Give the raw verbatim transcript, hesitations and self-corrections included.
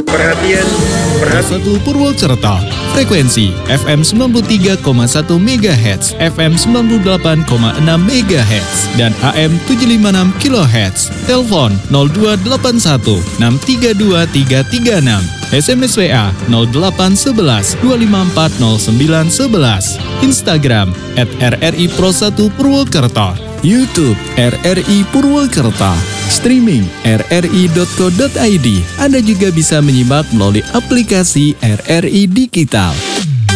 Perhatian, perhatian. satu Purwokerto, frekuensi F M sembilan puluh tiga koma satu megahertz, F M sembilan puluh delapan koma enam megahertz, dan A M tujuh lima enam kilohertz. Telepon nol dua delapan satu enam tiga dua tiga tiga enam. S M S W A nol delapan satu satu dua lima empat nol sembilan satu satu. Instagram at R R I Pro satu Purwokerto. YouTube R R I Purwokerto. Streaming r r i dot co dot i d. Anda juga bisa menyimak melalui aplikasi R R I Digital.